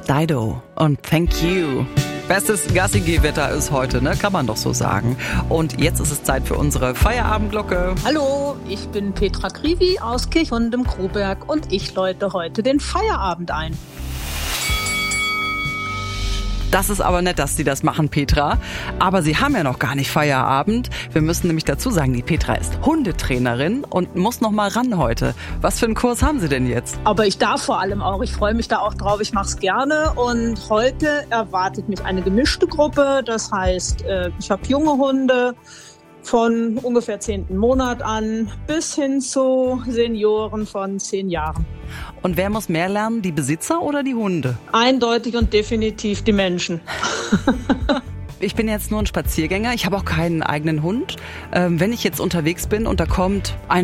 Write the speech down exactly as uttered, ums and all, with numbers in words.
Dido und Thank You. Bestes Gassi-Geh-Wetter ist heute, ne? Kann man doch so sagen. Und jetzt ist es Zeit für unsere Feierabendglocke. Hallo, ich bin Petra Krivi aus Kirchhund im Kroberg und ich läute heute den Feierabend ein. Das ist aber nett, dass Sie das machen, Petra. Aber Sie haben ja noch gar nicht Feierabend. Wir müssen nämlich dazu sagen, die Petra ist Hundetrainerin und muss noch mal ran heute. Was für einen Kurs haben Sie denn jetzt? Aber ich darf vor allem auch, ich freue mich da auch drauf, ich mache es gerne. Und heute erwartet mich eine gemischte Gruppe. Das heißt, ich habe junge Hunde von ungefähr zehnten Monat an bis hin zu Senioren von zehn Jahren. Und wer muss mehr lernen, die Besitzer oder die Hunde? Eindeutig und definitiv die Menschen. Ich bin jetzt nur ein Spaziergänger, ich habe auch keinen eigenen Hund. Ähm, wenn ich jetzt unterwegs bin und da kommt ein